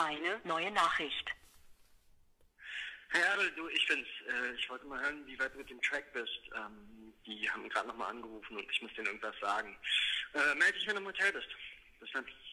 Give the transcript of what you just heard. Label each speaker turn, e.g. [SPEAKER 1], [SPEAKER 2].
[SPEAKER 1] Eine neue Nachricht.
[SPEAKER 2] Hey Adel, du, ich bin's. Ich wollte mal hören, wie weit du mit dem Track bist. Die haben gerade nochmal angerufen und ich muss denen irgendwas sagen. Melde dich, wenn du im Hotel bist. Bis dann.